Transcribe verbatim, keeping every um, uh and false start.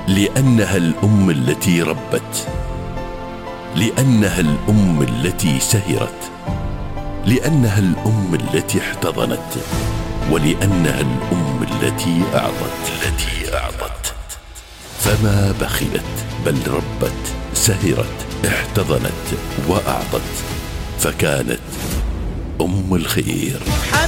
لأنها الأم التي ربت، لأنها الأم التي سهرت، لأنها الأم التي احتضنت، ولأنها الأم التي أعطت التي أعطت فما بخلت بل ربت، سهرت، احتضنت وأعطت، فكانت أم الخير.